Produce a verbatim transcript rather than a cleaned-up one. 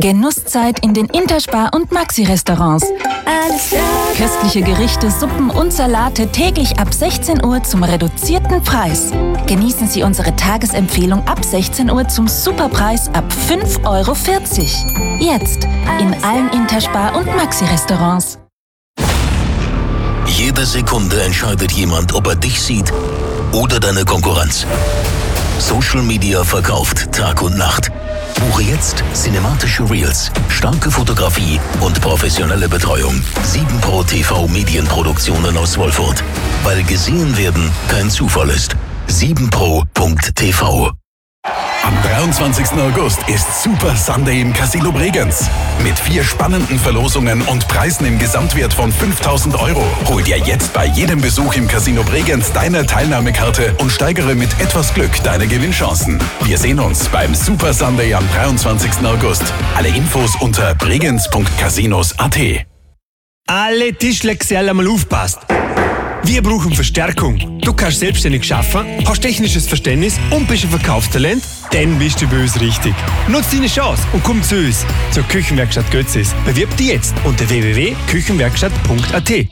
Genusszeit in den Interspar- und Maxi-Restaurants. Alles klar. Köstliche Gerichte, Suppen und Salate täglich ab sechzehn Uhr zum reduzierten Preis. Genießen Sie unsere Tagesempfehlung ab sechzehn Uhr zum Superpreis ab fünf Euro vierzig. Jetzt in allen Interspar- und Maxi-Restaurants. Jede Sekunde entscheidet jemand, ob er dich sieht oder deine Konkurrenz. Social Media verkauft Tag und Nacht. Buche jetzt cinematische Reels, starke Fotografie und professionelle Betreuung. sieben Pro T V Medienproduktionen aus Wolfurt. Weil gesehen werden kein Zufall ist. sieben pro Punkt T V. Am dreiundzwanzigsten August ist Super Sunday im Casino Bregenz. Mit vier spannenden Verlosungen und Preisen im Gesamtwert von fünftausend Euro. Hol dir jetzt bei jedem Besuch im Casino Bregenz deine Teilnahmekarte und steigere mit etwas Glück deine Gewinnchancen. Wir sehen uns beim Super Sunday am dreiundzwanzigsten August. Alle Infos unter bregenz punkt casinos punkt at. Alle Tischler einmal aufpasst. Wir brauchen Verstärkung. Du kannst selbstständig schaffen, hast technisches Verständnis und bist ein Verkaufstalent? Dann bist du bei uns richtig. Nutz deine Chance und komm zu uns, zur Küchenwerkstatt Götzis. Bewirb dich jetzt unter w w w punkt küchenwerkstatt punkt at.